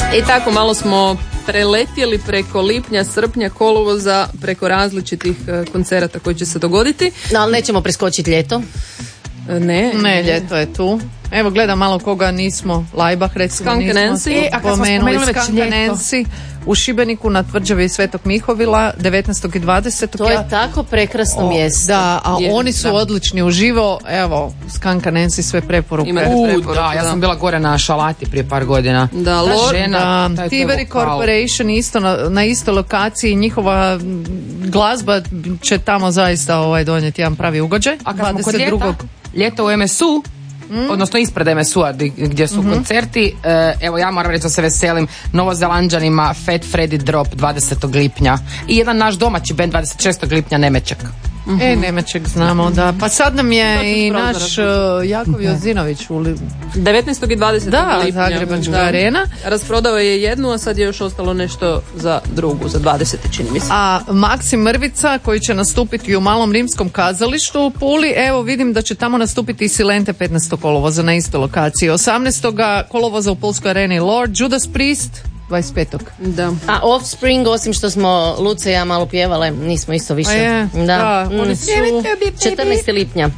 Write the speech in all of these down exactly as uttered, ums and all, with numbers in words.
I tako malo smo preletjeli preko lipnja, srpnja, kolovoza, preko različitih koncerata koji će se dogoditi. No, ali nećemo preskočiti ljeto. Ne, ne, ljeto je tu. Evo, gledam malo koga nismo. Lajbah, recimo, Skunk nismo. Nancy. E, a kad smo spomenuli Skunk Nancy u Šibeniku na tvrđavi Svetog Mihovila devetnaestog i dvadesetog To je tako prekrasno o, mjesto. Da, a je, oni su da. odlični uživo. Evo, Skunk Nancy sve preporuke. Imate preporuke, da, ja sam bila gore na Šalati prije par godina. Da, Ta Lord, žena, taj- taj Tiveri vokal. Corporation isto na, na istoj lokaciji, njihova m, glazba će tamo zaista ovaj, donijeti jedan pravi ugođaj. A kad smo kod dvadeset drugog ljeta, ljeto u em es u, mm. odnosno ispred em es u-a di- gdje su mm-hmm. koncerti, e, evo ja moram reći da se veselim Novozelanđanima Fat Freddy Drop dvadesetog lipnja i jedan naš domaći band dvadeset šestog lipnja Nemeček. Mm-hmm. E, Nemeček znamo, da. Pa sad nam je i naš uh, Jakov Jozinović u li... devetnaestog i dvadesetog Da, lipnja. Zagrebačka Da. arena. Rasprodao je jednu, a sad je još ostalo nešto za drugu, za dvadeset čini mi se. A Maksim Mrvica koji će nastupiti u Malom rimskom kazalištu u Puli, evo vidim da će tamo nastupiti i Silente petnaestog kolovoza na istoj lokaciji. osamnaestog kolovoza u Pulskoj areni Lord, Judas Priest dvadeset petog Da. A Offspring, osim što smo Luce i ja malo pjevale, nismo isto više. A je, da, Mm. oni su... četrnaestog lipnja.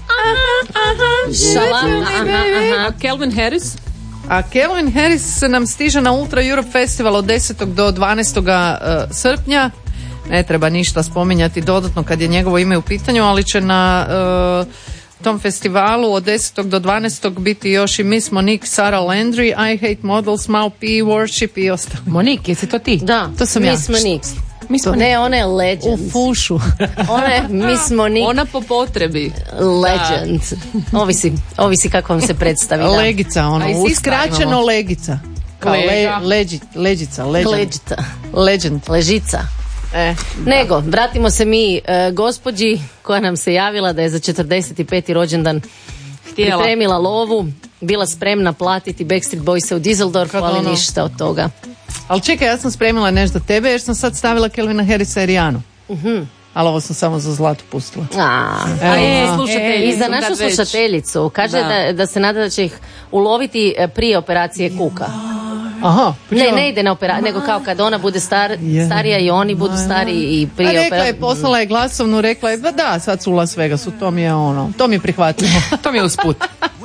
Šala, aha, aha. A Calvin Harris? A Calvin Harris nam stiže na Ultra Europe Festival od desetog do dvanaestog srpnja. Ne treba ništa spominjati dodatno kad je njegovo ime u pitanju, ali će na uh, tom festivalu od desetog do dvanaestog biti još i Miss Monique, Sarah Landry, I Hate Models, Mau P, Worship i ostali. Monique, jesi to ti? Da, To sam ja. Miss Monique. Miss Ne, ona je U legend. fušu. Ona je Miss Monique Ona po potrebi. legend. Ovisi, ovisi kako vam se predstavi. Da. Legica, ono, A i Sista uskraćeno imamo. legica. Kao le, Lega. leđi, leđica, legend. Leđita. Legend. Ležica. E, Nego, vratimo se mi e, gospođi koja nam se javila da je za četrdeset peti rođendan Htjela. pripremila lovu, bila spremna platiti Backstreet Boyse u Düsseldorfu, Kad ali ono- ništa od toga. ali čekaj, ja sam spremila nešto za tebe jer sam sad stavila Calvina Harrisa i Rijanu. Uh-huh. Ali ovo sam samo za zlatu pustila. A, Evo, E, a. slušateljicu, I za našu kad već. slušateljicu kaže Da. da. Da, se nada da će ih uloviti e, prije operacije kuka. Aha. Ne, ne ide na operaciju, nego kao kad ona bude star, starija i oni budu stari i A prije rekla je, operacije. poslala je glasovnu, rekla je, ba da, sad su u Las Vegasu, to mi je ono, to mi je prihvatljivo. To mi je usput.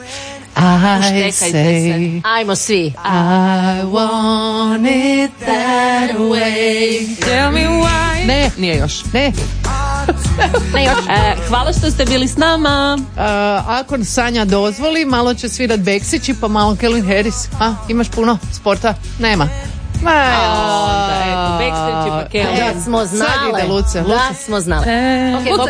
I Uštekajte say, Ajmo svi. I want it that way. Tell me why. Ne, Nije još. ne. Ne, još. E, hvala što ste bili s nama. A, ako Sanja dozvoli, malo će svirat Beksić i pa malo Calvin Harris. A, imaš puno sporta? Nema. Ma, Onda, eto, Backstreet i pa Calvin. Da smo znale. Sad ide Luce, Da Luce. smo znale. E, Ok,